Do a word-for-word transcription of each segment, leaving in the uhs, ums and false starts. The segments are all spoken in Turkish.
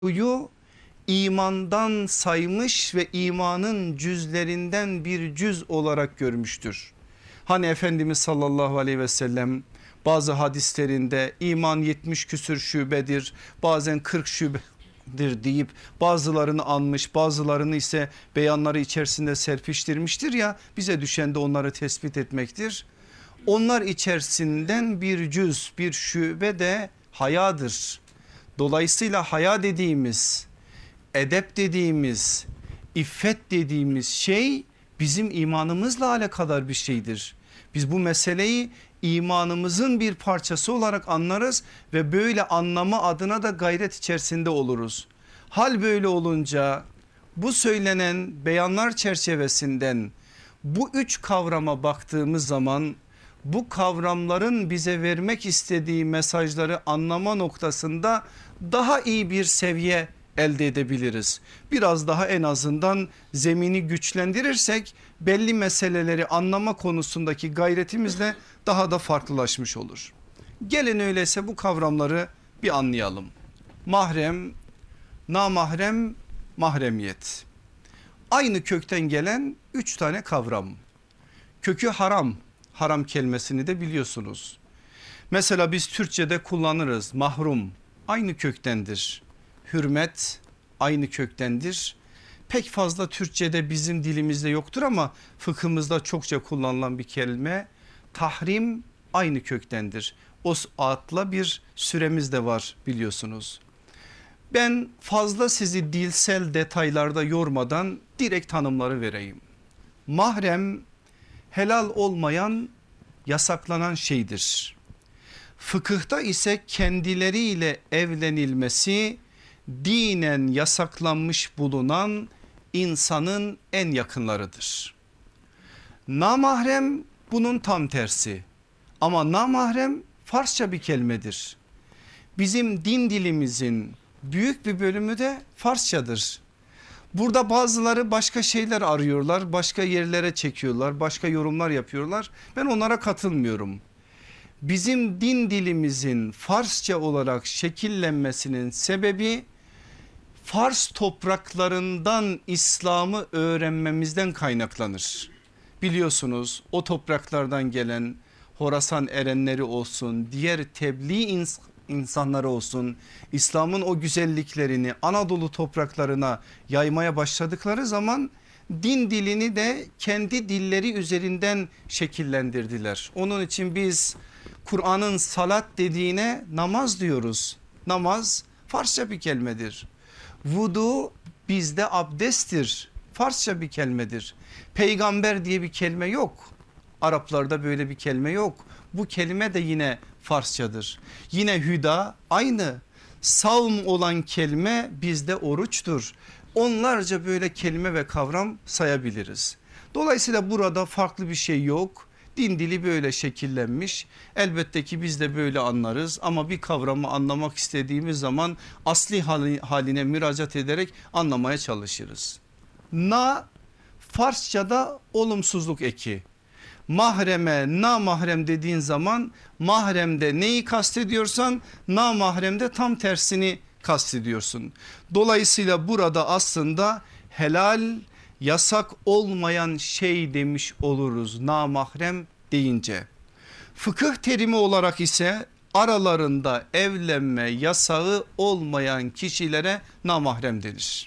Huyu imandan saymış ve imanın cüzlerinden bir cüz olarak görmüştür. Hani Efendimiz sallallahu aleyhi ve sellem bazı hadislerinde iman yetmiş küsür şubedir, bazen kırk şubedir deyip bazılarını anmış, bazılarını ise beyanları içerisinde serpiştirmiştir ya, bize düşen de onları tespit etmektir. Onlar içerisinden bir cüz, bir şube de hayadır. Dolayısıyla haya dediğimiz, edep dediğimiz, iffet dediğimiz şey bizim imanımızla alakadar bir şeydir. Biz bu meseleyi imanımızın bir parçası olarak anlarız ve böyle anlama adına da gayret içerisinde oluruz. Hal böyle olunca bu söylenen beyanlar çerçevesinden bu üç kavrama baktığımız zaman bu kavramların bize vermek istediği mesajları anlama noktasında daha iyi bir seviye elde edebiliriz. Biraz daha en azından zemini güçlendirirsek belli meseleleri anlama konusundaki gayretimizle daha da farklılaşmış olur. Gelin öyleyse bu kavramları bir anlayalım. Mahrem, namahrem, mahremiyet. Aynı kökten gelen üç tane kavram. Kökü haram. Haram kelimesini de biliyorsunuz. Mesela biz Türkçe'de kullanırız. Mahrum aynı köktendir. Hürmet aynı köktendir. Pek fazla Türkçe'de bizim dilimizde yoktur ama fıkhımızda çokça kullanılan bir kelime. Tahrim aynı köktendir. O adla bir süremiz de var biliyorsunuz. Ben fazla sizi dilsel detaylarda yormadan direkt tanımları vereyim. Mahrem helal olmayan, yasaklanan şeydir. Fıkıhta ise kendileriyle evlenilmesi dinen yasaklanmış bulunan insanın en yakınlarıdır. Namahrem bunun tam tersi. Ama namahrem Farsça bir kelimedir. Bizim din dilimizin büyük bir bölümü de Farsçadır. Burada bazıları başka şeyler arıyorlar, başka yerlere çekiyorlar, başka yorumlar yapıyorlar. Ben onlara katılmıyorum. Bizim din dilimizin Farsça olarak şekillenmesinin sebebi Fars topraklarından İslam'ı öğrenmemizden kaynaklanır. Biliyorsunuz o topraklardan gelen Horasan erenleri olsun, diğer tebliğ ins insanları olsun, İslam'ın o güzelliklerini Anadolu topraklarına yaymaya başladıkları zaman din dilini de kendi dilleri üzerinden şekillendirdiler. Onun için biz Kur'an'ın salat dediğine namaz diyoruz. Namaz Farsça bir kelimedir. Vudu bizde abdesttir. Farsça bir kelimedir. Peygamber diye bir kelime yok. Araplarda böyle bir kelime yok. Bu kelime de yine Farsçadır. Yine hüda aynı. Savm olan kelime bizde oruçtur. Onlarca böyle kelime ve kavram sayabiliriz. Dolayısıyla burada farklı bir şey yok. Din dili böyle şekillenmiş. Elbette ki biz de böyle anlarız ama bir kavramı anlamak istediğimiz zaman asli haline müracaat ederek anlamaya çalışırız. Na Farsçada olumsuzluk eki. Mahreme namahrem dediğin zaman mahremde neyi kastediyorsan namahremde tam tersini kastediyorsun. Dolayısıyla burada aslında helal, yasak olmayan şey demiş oluruz namahrem deyince. Fıkıh terimi olarak ise aralarında evlenme yasağı olmayan kişilere namahrem denir.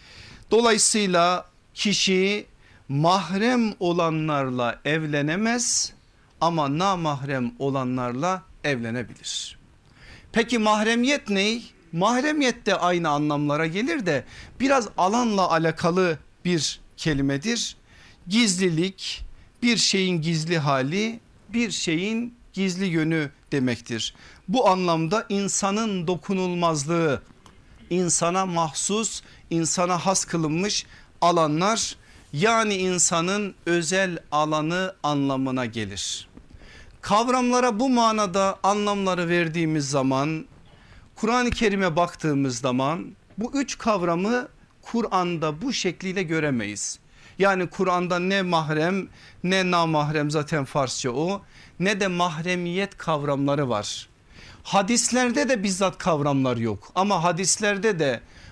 Dolayısıyla kişi mahrem olanlarla evlenemez ama namahrem olanlarla evlenebilir. Peki mahremiyet ne? Mahremiyet de aynı anlamlara gelir de biraz alanla alakalı bir kelimedir. Gizlilik, bir şeyin gizli hali, bir şeyin gizli yönü demektir. Bu anlamda insanın dokunulmazlığı, insana mahsus, insana has kılınmış alanlar, yani insanın özel alanı anlamına gelir. Kavramlara bu manada anlamları verdiğimiz zaman, Kur'an-ı Kerim'e baktığımız zaman bu üç kavramı Kur'an'da bu şekliyle göremeyiz. Yani Kur'an'da ne mahrem ne namahrem, zaten Farsça o, ne de mahremiyet kavramları var. Hadislerde de bizzat kavramlar yok ama hadislerde de